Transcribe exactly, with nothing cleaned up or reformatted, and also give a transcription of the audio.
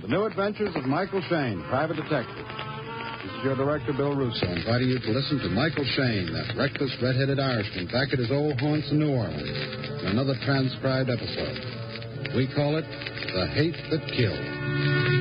New Adventures of Michael Shayne, Private Detective. This is your director, Bill Russo, inviting you to listen to Michael Shayne, that reckless, red-headed Irishman, back at his old haunts in New Orleans, in another transcribed episode. We call it The Hate That Killed.